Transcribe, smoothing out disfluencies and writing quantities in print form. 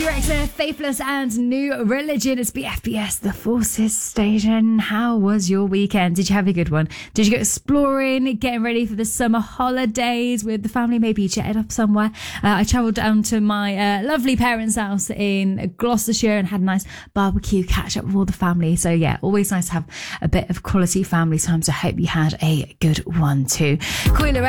Alexa, Faithless and New Religion. It's BFBS, the Forces Station. How was your weekend? Did you have a good one? Did you go exploring, getting ready for the summer holidays with the family? Maybe you jetted up somewhere. I travelled down to my lovely parents' house in Gloucestershire and had a nice barbecue catch up with all the family. So yeah, always nice to have a bit of quality family time. So I hope you had a good one too. Cool.